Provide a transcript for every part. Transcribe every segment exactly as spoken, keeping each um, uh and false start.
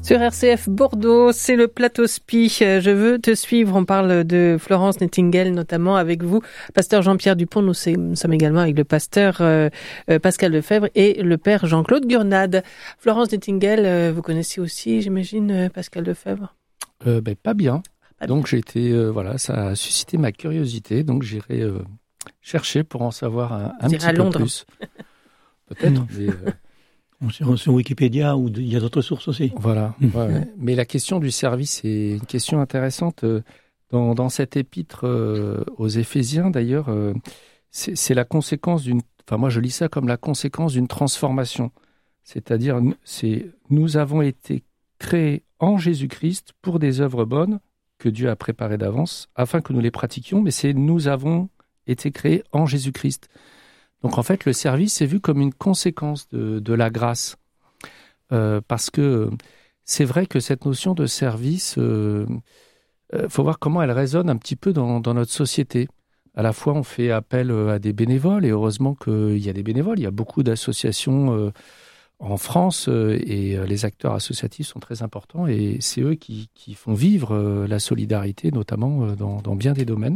Sur R C F Bordeaux, c'est le plateau S P I. Je veux te suivre. On parle de Florence Nightingale, notamment avec vous, pasteur Jean-Pierre Dupont. Nous sommes également avec le pasteur euh, Pascal Lefebvre et le père Jean-Claude Gurnade. Florence Nightingale, euh, vous connaissez aussi, j'imagine, Pascal Lefebvre? euh, ben, Pas bien. Pas donc bien. j'ai été, euh, voilà, ça a suscité ma curiosité. Donc j'irai euh, chercher pour en savoir un, un petit à peu Londres. plus. Peut-être. mais, euh, Sur, sur Wikipédia, ou il y a d'autres sources aussi. Voilà. Ouais, ouais. Mais la question du service est une question intéressante. Dans, dans cette épître euh, aux Éphésiens, d'ailleurs, euh, c'est, c'est la conséquence d'une... Enfin, moi, je lis ça comme la conséquence d'une transformation. C'est-à-dire, c'est, nous avons été créés en Jésus-Christ pour des œuvres bonnes que Dieu a préparées d'avance, afin que nous les pratiquions, mais c'est nous avons été créés en Jésus-Christ. Donc en fait, le service est vu comme une conséquence de, de la grâce. Euh, parce que c'est vrai que cette notion de service, il euh, euh, faut voir comment elle résonne un petit peu dans, dans notre société. À la fois, on fait appel à des bénévoles, et heureusement qu'il y a des bénévoles. Il y a beaucoup d'associations euh, en France, euh, et les acteurs associatifs sont très importants, et c'est eux qui, qui font vivre euh, la solidarité, notamment euh, dans, dans bien des domaines.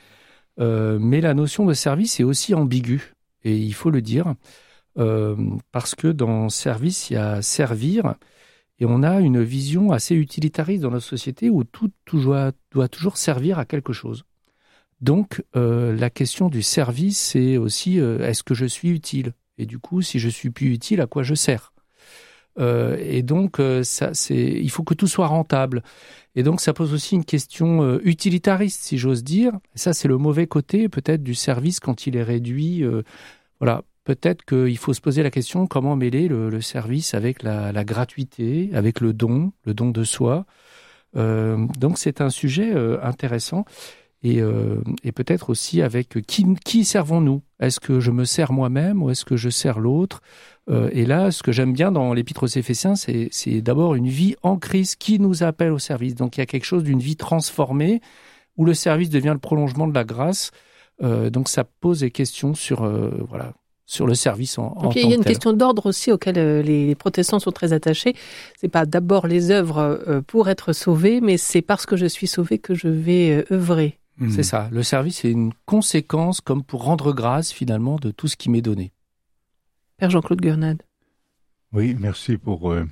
Euh, mais la notion de service est aussi ambiguë. Et il faut le dire, euh, parce que dans service, il y a servir, et on a une vision assez utilitariste dans notre société où tout, tout doit, doit toujours servir à quelque chose. Donc, euh, la question du service, c'est aussi, euh, est-ce que je suis utile ? Et du coup, si je suis plus utile, à quoi je sers ? euh, Et donc, euh, ça, c'est, il faut que tout soit rentable. Et donc, ça pose aussi une question euh, utilitariste, si j'ose dire. Et ça, c'est le mauvais côté, peut-être, du service quand il est réduit. Euh, voilà, peut-être qu'il faut se poser la question comment mêler le, le service avec la, la gratuité, avec le don, le don de soi. Euh, donc, c'est un sujet euh, intéressant. Et, euh, et peut-être aussi avec qui, qui servons-nous ? Est-ce que je me sers moi-même ou est-ce que je sers l'autre ? euh, Et là, ce que j'aime bien dans l'Épître aux Éphésiens, c'est, c'est d'abord une vie en Christ qui nous appelle au service. Donc il y a quelque chose d'une vie transformée où le service devient le prolongement de la grâce. Euh, donc ça pose des questions sur, euh, voilà, sur le service en, en tant que tel. Il y a une question d'ordre aussi auquel euh, les, les protestants sont très attachés. C'est pas d'abord les œuvres euh, pour être sauvé, mais c'est parce que je suis sauvé que je vais euh, œuvrer. C'est ça. Le service est une conséquence, comme pour rendre grâce, finalement, de tout ce qui m'est donné. Père Jean-Claude Gurnade. Oui, merci pour euh,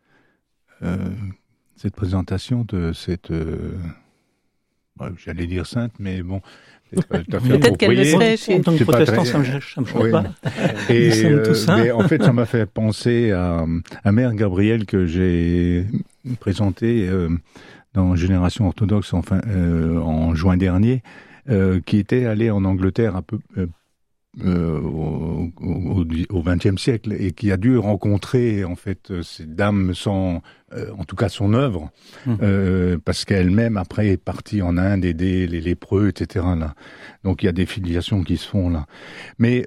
euh, cette présentation de cette... Euh, bah, j'allais dire sainte, mais bon... C'est pas tout à fait Peut-être qu'elle le serait chez... En tant que C'est pas protestant, très- ça me ça me choque Oui. pas. Et, Nous sommes tous saints. mais en fait, ça m'a fait penser à, à Mère Gabrielle que j'ai présentée euh, dans Génération Orthodoxe en, fin, euh, en juin dernier, euh, qui était allée en Angleterre un peu euh, euh, au, au, au vingtième siècle et qui a dû rencontrer en fait ces dames sans, euh, en tout cas son œuvre, mmh. euh, parce qu'elle-même après est partie en Inde aider les lépreux, et cetera. Là, donc il y a des filiations qui se font là. Mais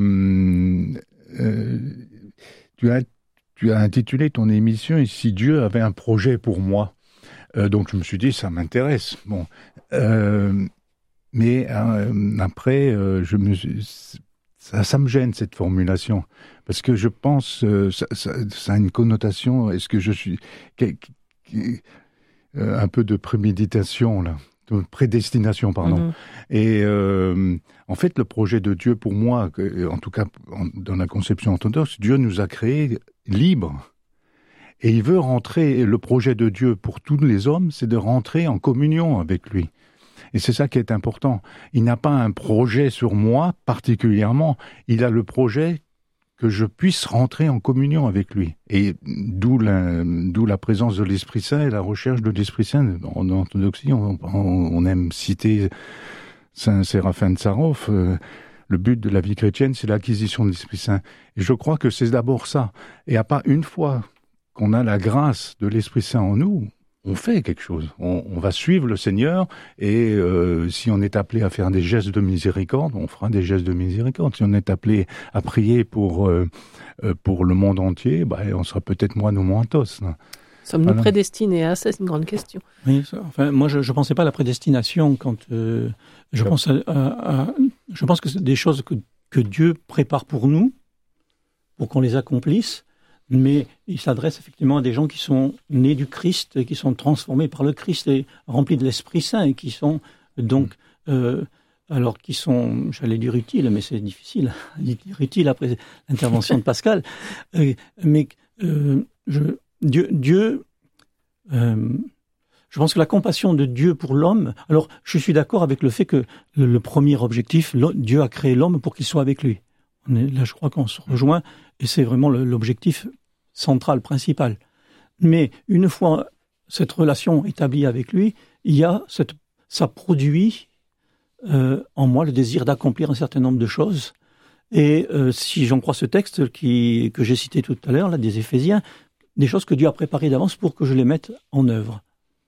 euh, euh, tu as tu as intitulé ton émission « Et si Dieu avait un projet pour moi ?» euh, Donc je me suis dit ça m'intéresse. Bon. Euh, Mais euh, après, euh, je me, ça, ça me gêne cette formulation parce que je pense euh, ça, ça, ça a une connotation. Est-ce que je suis qui, qui, euh, un peu de préméditation là, de prédestination, pardon. Mm-hmm. Et euh, en fait, le projet de Dieu pour moi, en tout cas dans la conception orthodoxe, Dieu nous a créés libres. Et il veut rentrer. Le projet de Dieu pour tous les hommes, c'est de rentrer en communion avec lui. Et c'est ça qui est important. Il n'a pas un projet sur moi particulièrement. Il a le projet que je puisse rentrer en communion avec lui. Et d'où la, d'où la présence de l'Esprit Saint et la recherche de l'Esprit Saint. En orthodoxie, on, on, on aime citer Saint Séraphin de Sarov. Euh, le but de la vie chrétienne, c'est l'acquisition de l'Esprit Saint. Et je crois que c'est d'abord ça. Et à pas une fois qu'on a la grâce de l'Esprit Saint en nous, on fait quelque chose. On, on va suivre le Seigneur et euh, si on est appelé à faire des gestes de miséricorde, on fera des gestes de miséricorde. Si on est appelé à prier pour euh, pour le monde entier, bah, on sera peut-être moins ou moins tous. Sommes-nous voilà. prédestinés à ça ? C'est une grande question. Oui, ça, enfin, moi, je ne pensais pas à la prédestination quand euh, je ouais. pense à, à, à, je pense que c'est des choses que, que Dieu prépare pour nous, pour qu'on les accomplisse. mais il s'adresse effectivement à des gens qui sont nés du Christ, et qui sont transformés par le Christ et remplis de l'Esprit Saint, et qui sont donc, euh, alors qui sont, j'allais dire utiles, mais c'est difficile à dire utile après l'intervention de Pascal, euh, mais euh, je, Dieu, Dieu euh, je pense que la compassion de Dieu pour l'homme, alors je suis d'accord avec le fait que le, le premier objectif, Dieu a créé l'homme pour qu'il soit avec lui. On est, là, je crois qu'on se rejoint, et c'est vraiment le, l'objectif central, principal. Mais une fois cette relation établie avec lui, il y a cette, ça produit euh, en moi le désir d'accomplir un certain nombre de choses. Et euh, si j'en crois ce texte qui, que j'ai cité tout à l'heure, là, des Éphésiens, des choses que Dieu a préparées d'avance pour que je les mette en œuvre.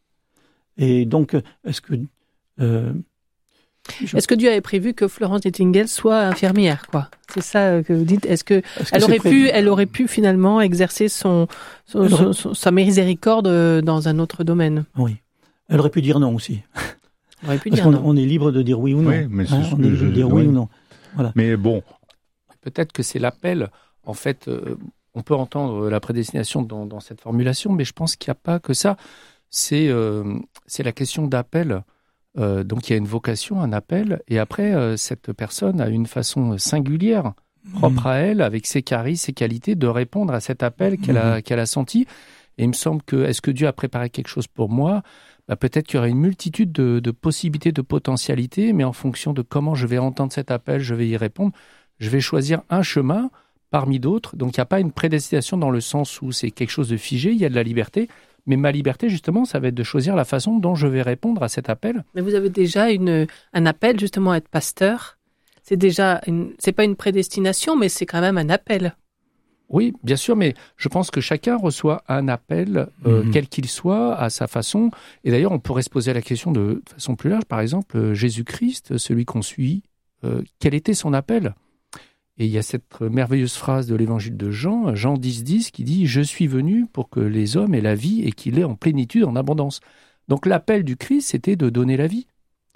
Et donc, est-ce que... Euh, je... Est-ce que Dieu avait prévu que Florence Nightingale soit infirmière, quoi? C'est ça que vous dites. Est-ce que, est-ce que elle aurait pu, elle aurait pu finalement exercer son, son, aurait... son, son sa miséricorde dans un autre domaine? Oui. Elle aurait pu dire non aussi. Elle aurait pu Parce dire qu'on non. On est libre de dire oui ou non. Oui, mais c'est hein, ce on que est libre je... de dire oui, oui ou non. Voilà. Mais bon. Peut-être que c'est l'appel. En fait, euh, on peut entendre la prédestination dans, dans cette formulation, mais je pense qu'il n'y a pas que ça. C'est, euh, c'est la question d'appel. Euh, donc il y a une vocation, un appel, et après, euh, cette personne a une façon singulière, propre mmh. à elle, avec ses charismes, ses qualités, de répondre à cet appel qu'elle a, mmh. qu'elle a senti. Et il me semble que, est-ce que Dieu a préparé quelque chose pour moi? Bah, peut-être qu'il y aura une multitude de, de possibilités, de potentialités, mais en fonction de comment je vais entendre cet appel, je vais y répondre. Je vais choisir un chemin parmi d'autres. Donc il n'y a pas une prédestination dans le sens où c'est quelque chose de figé, il y a de la liberté. Mais ma liberté, justement, ça va être de choisir la façon dont je vais répondre à cet appel. Mais vous avez déjà une, un appel, justement, à être pasteur. C'est déjà, une, c'est pas une prédestination, mais c'est quand même un appel. Oui, bien sûr, mais je pense que chacun reçoit un appel, euh, mmh. quel qu'il soit, à sa façon. Et d'ailleurs, on pourrait se poser la question de façon plus large. Par exemple, Jésus-Christ, celui qu'on suit, euh, quel était son appel ? Et il y a cette merveilleuse phrase de l'évangile de Jean, Jean dix, dix, qui dit « Je suis venu pour que les hommes aient la vie et qu'il ait en plénitude, en abondance. » Donc l'appel du Christ, c'était de donner la vie.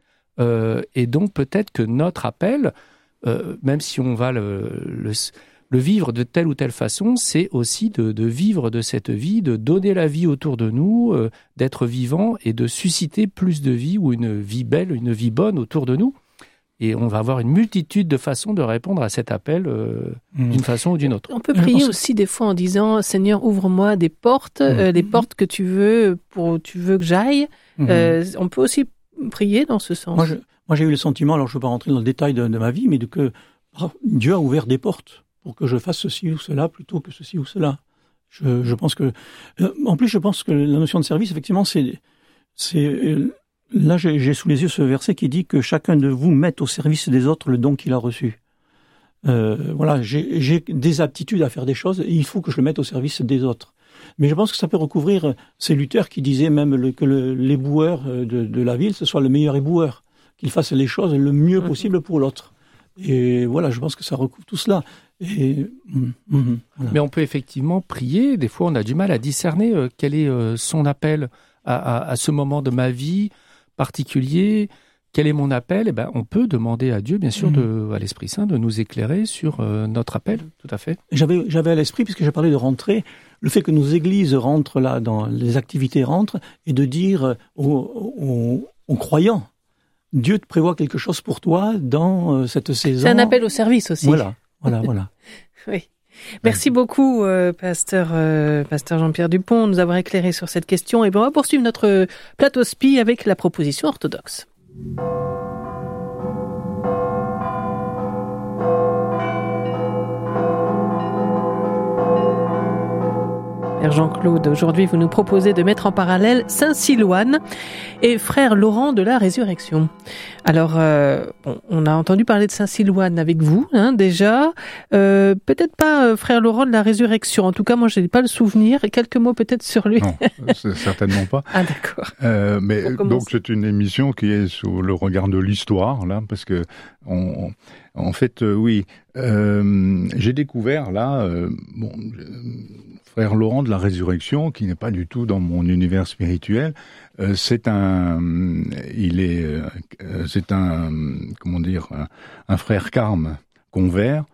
Euh, et donc peut-être que notre appel, euh, même si on va le, le, le vivre de telle ou telle façon, c'est aussi de, de vivre de cette vie, de donner la vie autour de nous, euh, d'être vivant et de susciter plus de vie ou une vie belle, une vie bonne autour de nous. Et on va avoir une multitude de façons de répondre à cet appel euh, mmh. d'une façon ou d'une autre. On peut prier aussi des fois en disant « Seigneur, ouvre-moi des portes, mmh. euh, les portes que tu veux, pour tu veux que j'aille mmh. ». Euh, on peut aussi prier dans ce sens. Moi, je, moi j'ai eu le sentiment, alors je ne veux pas rentrer dans le détail de, de ma vie, mais de que Dieu a ouvert des portes pour que je fasse ceci ou cela plutôt que ceci ou cela. Je, je pense que... Euh, en plus, je pense que la notion de service, effectivement, c'est... c'est euh, Là, j'ai, j'ai sous les yeux ce verset qui dit que chacun de vous mette au service des autres le don qu'il a reçu. Euh, voilà, j'ai, j'ai des aptitudes à faire des choses et il faut que je le mette au service des autres. Mais je pense que ça peut recouvrir, c'est Luther qui disait même le, que le, l'éboueur de, de la ville, ce soit le meilleur éboueur, qu'il fasse les choses le mieux possible pour l'autre. Et voilà, je pense que ça recouvre tout cela. Et, mm, mm, voilà. Mais on peut effectivement prier, des fois on a du mal à discerner euh, quel est euh, son appel à, à, à ce moment de ma vie particulier, quel est mon appel? Eh ben, on peut demander à Dieu, bien sûr, mmh. de, à l'Esprit Saint, de nous éclairer sur euh, notre appel, tout à fait. J'avais, j'avais à l'esprit, puisque j'ai parlé de rentrer, le fait que nos églises rentrent là, dans les activités rentrent, et de dire aux, aux, aux croyants, Dieu te prévoit quelque chose pour toi dans cette saison. C'est un appel au service aussi. Voilà, voilà, voilà. Oui. Merci beaucoup, euh, pasteur, euh, pasteur Jean-Pierre Dupont, de nous avoir éclairé sur cette question. Et bien, on va poursuivre notre plateau S P I avec la proposition orthodoxe. Père Jean-Claude, aujourd'hui, vous nous proposez de mettre en parallèle Saint Silouane et Frère Laurent de la Résurrection. Alors, euh, bon, on a entendu parler de Saint Silouane avec vous, hein, déjà. Euh, peut-être pas euh, Frère Laurent de la Résurrection. En tout cas, moi, je n'ai pas le souvenir. Quelques mots peut-être sur lui. Non, c'est certainement pas. Ah, d'accord. Euh, mais donc, c'est une émission qui est sous le regard de l'histoire, là, parce que on, en fait, euh, oui, euh, j'ai découvert là, euh, bon. Frère Laurent de la Résurrection, qui n'est pas du tout dans mon univers spirituel, euh, c'est un, il est, euh, c'est un, comment dire, un, un frère carme convert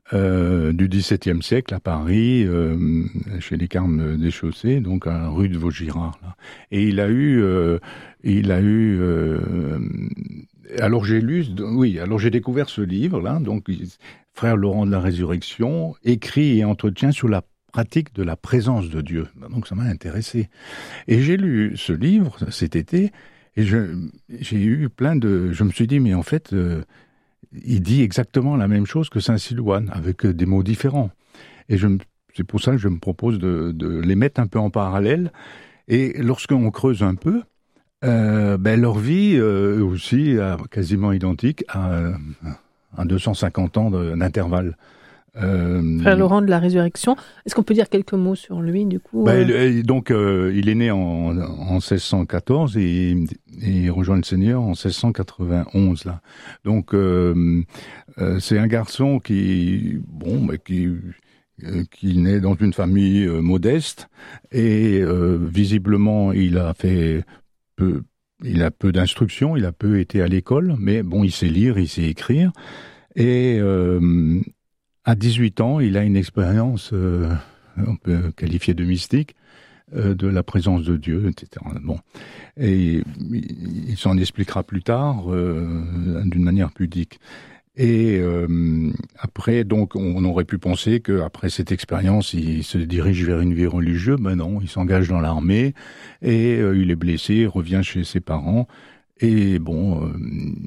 euh, du dix-septième siècle à Paris, euh, chez les Carmes des Chaussées, donc à rue de Vaugirard. Là. Et il a eu, euh, il a eu. Euh, alors j'ai lu, oui, alors j'ai découvert ce livre là, donc Frère Laurent de la Résurrection, écrit et entretien sur la pratique de la présence de Dieu. Donc ça m'a intéressé. Et j'ai lu ce livre cet été et je, j'ai eu plein de... Je me suis dit, mais en fait, euh, il dit exactement la même chose que Saint-Silouan, avec des mots différents. Et je, c'est pour ça que je me propose de, de les mettre un peu en parallèle. Et lorsqu'on creuse un peu, euh, ben leur vie euh, aussi euh, quasiment identique à, à deux cent cinquante ans de, d'intervalle. Euh, Frère Laurent de la Résurrection. Est-ce qu'on peut dire quelques mots sur lui, du coup bah, euh... Donc, euh, il est né en, en seize cent quatorze et, et il rejoint le Seigneur en seize cent quatre-vingt-onze. Là. Donc, euh, euh, c'est un garçon qui, bon, bah, qui, euh, qui naît dans une famille euh, modeste et euh, visiblement, il a fait peu, il a peu d'instruction, il a peu été à l'école, mais bon, il sait lire, il sait écrire et euh, à dix-huit ans, il a une expérience, euh, on peut qualifier de mystique, euh, de la présence de Dieu, et cetera. Bon, et il, il s'en expliquera plus tard euh, d'une manière pudique. Et euh, après, donc, on aurait pu penser qu'après cette expérience, il se dirige vers une vie religieuse. Ben non, il s'engage dans l'armée et euh, il est blessé, revient chez ses parents. Et bon, euh,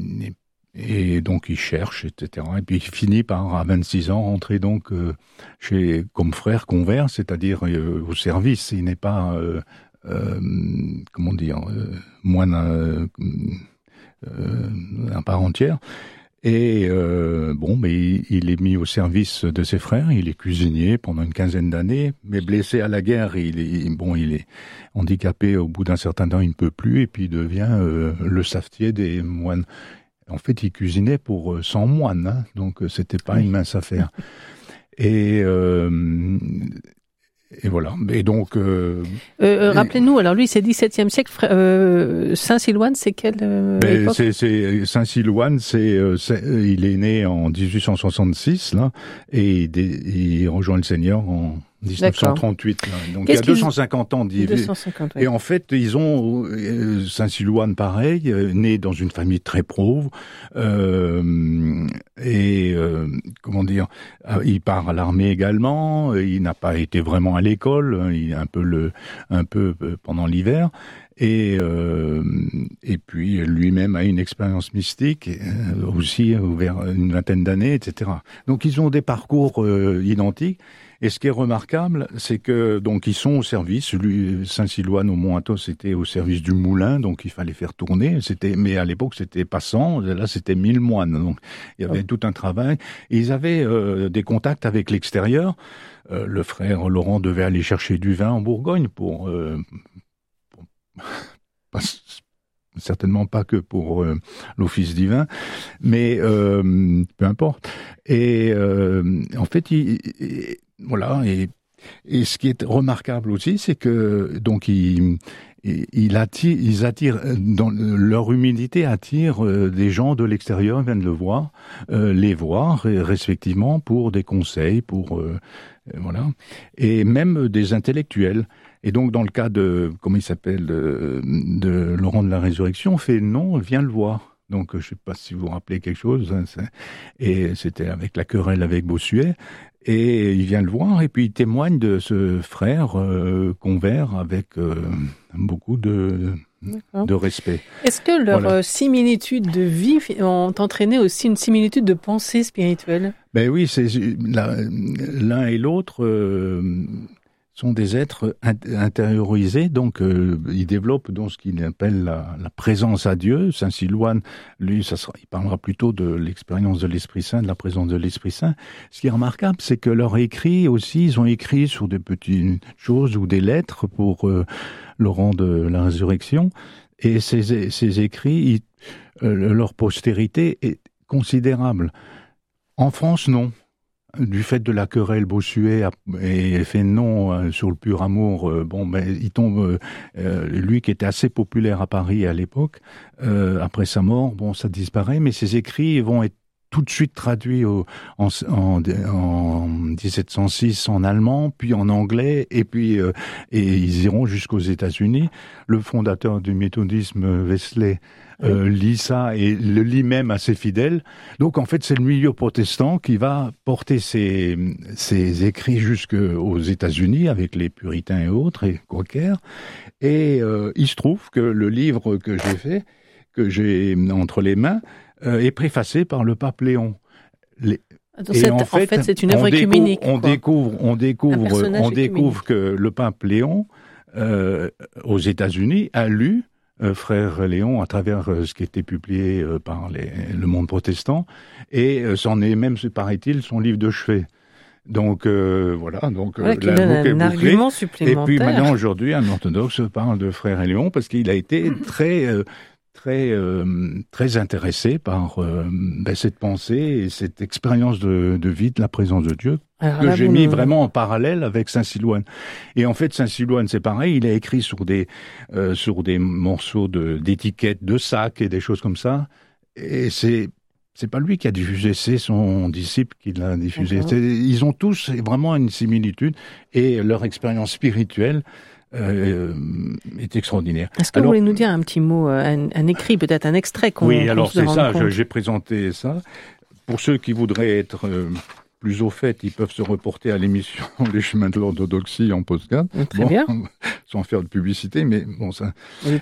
et donc il cherche, et cetera. Et puis il finit par, à vingt-six ans, rentrer donc euh, chez comme frère convers, c'est-à-dire euh, au service. Il n'est pas, euh, euh, comment dire, euh, moine euh, euh, à part entière. Et euh, bon, mais il, il est mis au service de ses frères. Il est cuisinier pendant une quinzaine d'années, mais blessé à la guerre. Il est bon, il est handicapé. Au bout d'un certain temps, il ne peut plus, et puis il devient euh, le savetier des moines. En fait, il cuisinait pour cent moines, hein, donc c'était pas une mince affaire. Et, euh, et voilà. Et donc. Euh, euh, rappelez-nous, alors lui, c'est dix-septième siècle. Euh, Saint-Silouan, c'est quelle euh, époque ? c'est, c'est, Saint-Silouan, c'est, euh, c'est, il est né en dix-huit cent soixante-six, là, et il, il rejoint le Seigneur en dix-neuf cent trente-huit. Là. Donc Qu'est-ce il y a deux cent cinquante ans d'I V. deux cent cinquante, oui. Et en fait, ils ont euh, Saint-Silouan pareil, euh, né dans une famille très pauvre, euh, et euh, comment dire, il part à l'armée également. Il n'a pas été vraiment à l'école, il est un peu le, un peu pendant l'hiver. Et euh, et puis lui-même a une expérience mystique euh, aussi vers une vingtaine d'années, et cetera. Donc ils ont des parcours euh, identiques. Et ce qui est remarquable, c'est que donc ils sont au service. Lui, Saint-Silouan au Mont-Athos, c'était au service du moulin, donc il fallait faire tourner. C'était, mais à l'époque c'était pas cent, là c'était mille moines. Donc il y avait oh. tout un travail. Et ils avaient euh, des contacts avec l'extérieur. Euh, le frère Laurent devait aller chercher du vin en Bourgogne pour, euh, pour pas, certainement pas que pour euh, l'office divin, mais euh, peu importe. Et euh, en fait, il, il, voilà. Et, et ce qui est remarquable aussi, c'est que donc il, il attire, ils attirent, dans leur humilité attire euh, des gens de l'extérieur, ils viennent le voir, euh, les voir respectivement pour des conseils, pour euh, voilà, et même des intellectuels. Et donc, dans le cas de, comment il s'appelle, de, de Laurent de la Résurrection, on fait non, viens le voir. Donc, je ne sais pas si vous vous rappelez quelque chose. Hein, c'est, et c'était avec la querelle avec Bossuet. Et il vient le voir et puis il témoigne de ce frère euh, convers avec euh, beaucoup de, de respect. Est-ce que leurs voilà. similitudes de vie ont entraîné aussi une similitude de pensée spirituelle ? Ben oui, c'est la, l'un et l'autre. Euh, sont des êtres intériorisés, donc euh, ils développent donc ce qu'il appelle la, la présence à Dieu. Saint-Silouan, lui, ça sera, il parlera plutôt de l'expérience de l'Esprit Saint, de la présence de l'Esprit Saint. Ce qui est remarquable, c'est que leurs écrits aussi, ils ont écrit sur des petites choses ou des lettres pour euh, Laurent de la Résurrection, et ces, ces écrits, ils, euh, leur postérité est considérable. En France, non. Du fait de la querelle Bossuet et fait non euh, sur le pur amour, euh, bon ben il tombe, euh, lui qui était assez populaire à Paris à l'époque, euh, après sa mort, bon ça disparaît, mais ses écrits vont être tout de suite traduit au, en, en, en dix-sept cent six en allemand, puis en anglais, et puis euh, et ils iront jusqu'aux États-Unis. Le fondateur du méthodisme, Wesley, euh, oui. lit ça et le lit même à ses fidèles. Donc en fait, c'est le milieu protestant qui va porter ses, ses écrits jusqu'aux États-Unis avec les puritains et autres, et Quakers. Et euh, il se trouve que le livre que j'ai fait, que j'ai entre les mains, euh, est préfacé par le pape Léon. Les... Donc et en fait, en fait, c'est une œuvre écuménique. On découvre, on découvre, on découvre que le pape Léon, euh, aux États-Unis, a lu euh, Frère Léon à travers euh, ce qui était publié euh, par les, le monde protestant, et euh, c'en est même, paraît-il, son livre de chevet. Donc euh, voilà, donc voilà, euh, la boucle est bouclée. Argument supplémentaire. Et puis maintenant, aujourd'hui, un orthodoxe parle de Frère Léon parce qu'il a été très euh, très euh, très intéressé par euh, ben, cette pensée et cette expérience de, de vie de la présence de Dieu. Alors que là, j'ai mis le... vraiment en parallèle avec Saint Silouane. Et en fait, Saint Silouane, c'est pareil, il a écrit sur des euh, sur des morceaux de d'étiquettes, de sacs et des choses comme ça. Et c'est c'est pas lui qui a diffusé, c'est son disciple qui l'a diffusé. Ils ont tous vraiment une similitude et leur expérience spirituelle euh, est extraordinaire. Est-ce que alors, vous voulez nous dire un petit mot, un, un écrit, peut-être un extrait qu'on Oui, alors se c'est ça, compte. j'ai présenté ça. Pour ceux qui voudraient être euh, plus au fait, ils peuvent se reporter à l'émission Les Chemins de l'Orthodoxie en podcast. Très bon, bien. Sans faire de publicité, mais bon, ça.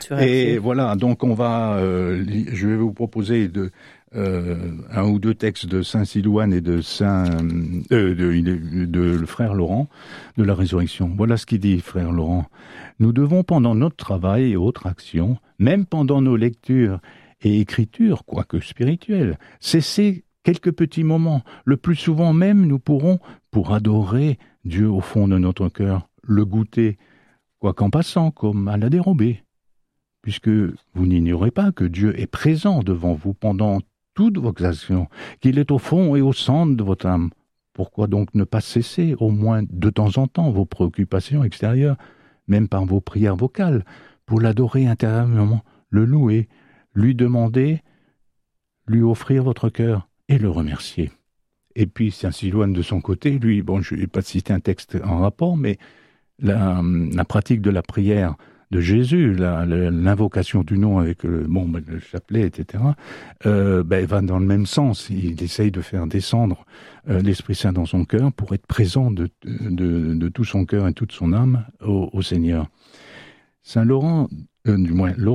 Et voilà, donc on va, euh, je vais vous proposer de euh, un ou deux textes de Saint Silouane et de Saint, euh, de, de, de le frère Laurent de la Résurrection. Voilà ce qu'il dit, frère Laurent. Nous devons, pendant notre travail et autres actions, même pendant nos lectures et écritures, quoique spirituelles, cesser quelques petits moments. Le plus souvent même, nous pourrons, pour adorer Dieu au fond de notre cœur, le goûter, quoiqu'en passant, comme à la dérobée. Puisque vous n'ignorez pas que Dieu est présent devant vous pendant toutes vos actions, qu'il est au fond et au centre de votre âme. Pourquoi donc ne pas cesser, au moins de temps en temps, vos préoccupations extérieures, même par vos prières vocales, pour l'adorer intérieurement, le louer, lui demander, lui offrir votre cœur et le remercier. Et puis Saint Silouane de son côté, lui, bon, je ne vais pas citer un texte en rapport, mais la, la pratique de la prière de Jésus, la, la, l'invocation du nom avec le, bon, le chapelet, et cetera, euh, ben, va dans le même sens. Il essaye de faire descendre euh, l'Esprit Saint dans son cœur pour être présent de, de, de tout son cœur et toute son âme au, au Seigneur. Saint Laurent, euh, du moins Laurent,